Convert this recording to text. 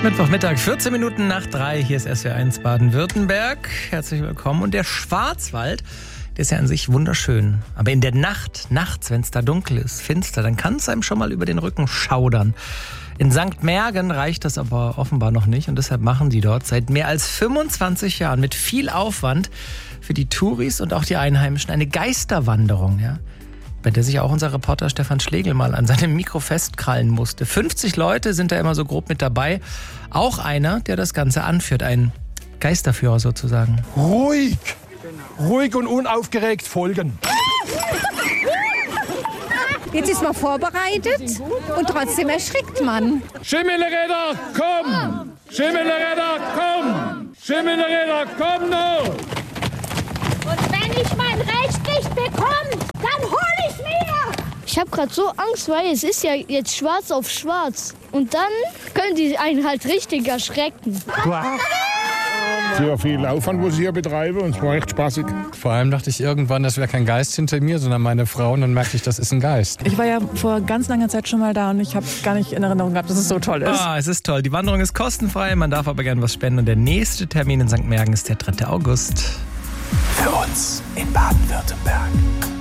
Mittwochmittag, 14 Minuten nach 3. Hier ist SWR1 Baden-Württemberg. Herzlich willkommen. Und der Schwarzwald, der ist ja an sich wunderschön. Aber in der Nacht, nachts, wenn es da dunkel ist, finster, dann kann es einem schon mal über den Rücken schaudern. In St. Mergen reicht das aber offenbar noch nicht. Und deshalb machen die dort seit mehr als 25 Jahren mit viel Aufwand für die Touris und auch die Einheimischen eine Geisterwanderung, ja, bei der sich auch unser Reporter Stefan Schlegel mal an seinem Mikro festkrallen musste. 50 Leute sind da immer so grob mit dabei. Auch einer, der das Ganze anführt, ein Geisterführer sozusagen. Ruhig und unaufgeregt folgen. Jetzt ist man vorbereitet und trotzdem erschrickt man. Schimmelräder, komm! Schimmelräder, komm! Schimmelräder, komm noch! Und wenn ich mein Recht nicht bekomme, dann hol ich mir! Ich habe gerade so Angst, weil es ist ja jetzt schwarz auf schwarz. Und dann können die einen halt richtig erschrecken. Sehr viel Aufwand, was ich hier betreibe, und es war echt spaßig. Vor allem dachte ich irgendwann, das wäre kein Geist hinter mir, sondern meine Frau. Und dann merkte ich, das ist ein Geist. Ich war ja vor ganz langer Zeit schon mal da und ich habe gar nicht in Erinnerung gehabt, dass es so toll ist. Es ist toll. Die Wanderung ist kostenfrei, man darf aber gerne was spenden. Und der nächste Termin in St. Mergen ist der 3. August. Für uns in Baden-Württemberg.